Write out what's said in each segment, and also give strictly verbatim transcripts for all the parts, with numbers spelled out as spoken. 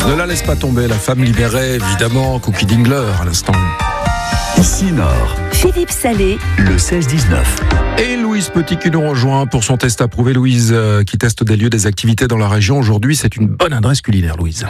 Ne la laisse pas tomber, la femme libérée, évidemment, Cookie Dingler à l'instant. Ici Nord, Philippe Salé, le seize dix-neuf. Et Louise Petit qui nous rejoint pour son test approuvé. Louise euh, qui teste des lieux, des activités dans la région. Aujourd'hui, c'est une bonne adresse culinaire, Louise.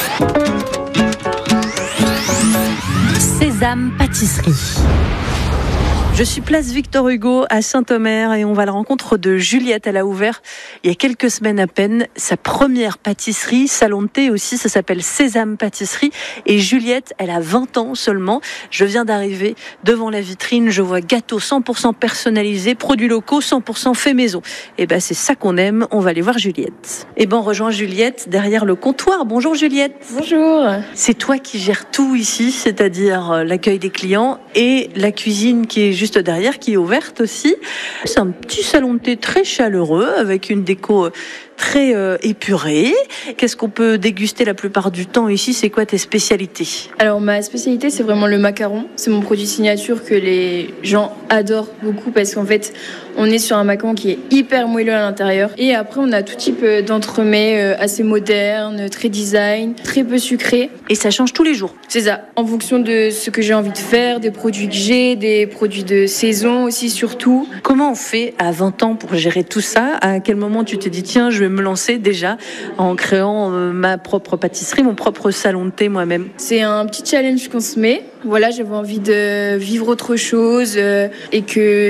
Sésame Pâtisserie. Je suis place Victor Hugo à Saint-Omer et on va à la rencontre de Juliette. Elle a ouvert il y a quelques semaines à peine sa première pâtisserie, salon de thé aussi, ça s'appelle Sésame Pâtisserie. Et Juliette, elle a vingt ans seulement. Je viens d'arriver devant la vitrine, je vois gâteaux cent pour cent personnalisés, produits locaux cent pour cent fait maison. Et ben c'est ça qu'on aime, on va aller voir Juliette. Et ben on rejoint Juliette derrière le comptoir. Bonjour Juliette. Bonjour. C'est toi qui gères tout ici, c'est-à-dire l'accueil des clients et la cuisine qui est juste derrière, qui est ouverte aussi. C'est un petit salon de thé très chaleureux avec une déco très euh, épurée. Qu'est-ce qu'on peut déguster la plupart du temps ici? C'est quoi tes spécialités? Alors ma spécialité c'est vraiment le macaron. C'est mon produit signature que les gens adorent beaucoup parce qu'en fait on est sur un macaron qui est hyper moelleux à l'intérieur. Et après on a tout type d'entremets assez modernes, très design, très peu sucré. Et ça change tous les jours? C'est ça, en fonction de ce que j'ai envie de faire, des produits que j'ai, des produits de saison aussi surtout. Comment on fait à vingt ans pour gérer tout ça? À quel moment tu t'es dit tiens je vais me lancer déjà en créant ma propre pâtisserie, mon propre salon de thé moi-même? C'est un petit challenge qu'on se met. Voilà, j'avais envie de vivre autre chose euh, et que